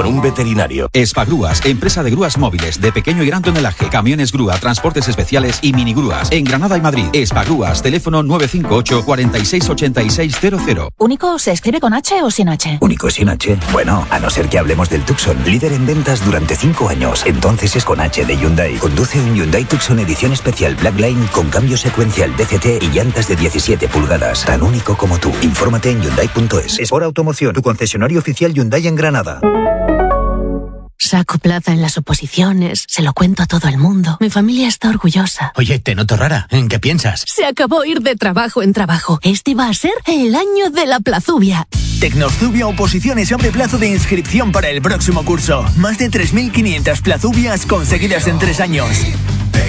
con un veterinario. Espagrúas, empresa de grúas móviles de pequeño y gran tonelaje, camiones grúa, transportes especiales y minigrúas. En Granada y Madrid. Espagrúas, teléfono 958 46 86 00. ¿Único se escribe con H o sin H? ¿Único sin H? Bueno, a no ser que hablemos del Tucson, líder en ventas durante 5 años. Entonces es con H de Hyundai. Conduce un Hyundai Tucson edición especial Blackline con cambio secuencial DCT y llantas de 17 pulgadas. Tan único como tú. Infórmate en Hyundai.es. Es por Automoción, tu concesionario oficial Hyundai en Granada. Saco plaza en las oposiciones, se lo cuento a todo el mundo. Mi familia está orgullosa. Oye, te noto rara. ¿En qué piensas? Se acabó ir de trabajo en trabajo. Este va a ser el año de la plazubia. Tecnozubia Oposiciones abre plazo de inscripción para el próximo curso. Más de 3.500 plazubias conseguidas en 3 años.